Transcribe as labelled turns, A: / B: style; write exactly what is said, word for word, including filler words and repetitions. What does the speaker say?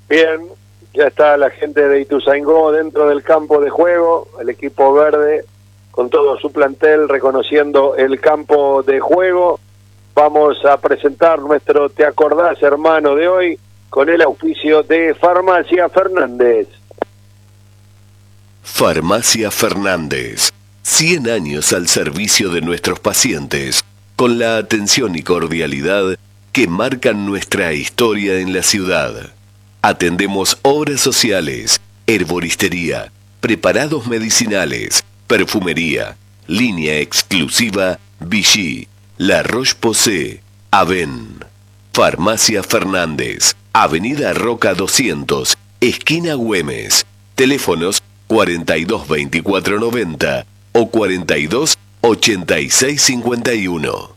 A: Bien, ya está la gente de Ituzaingó dentro del campo de juego, el equipo verde con todo su plantel reconociendo el campo de juego. Vamos a presentar nuestro Te Acordás, hermano, de hoy con el auspicio de Farmacia Fernández.
B: Farmacia Fernández, cien años al servicio de nuestros pacientes, con la atención y cordialidad que marcan nuestra historia en la ciudad. Atendemos obras sociales, herboristería, preparados medicinales, perfumería, línea exclusiva Vichy, La Roche-Posay, Aven. Farmacia Fernández, Avenida Roca doscientos, esquina Güemes. Teléfonos cuarenta y dos veinticuatro noventa o cuarenta y dos ochenta y seis cincuenta y uno.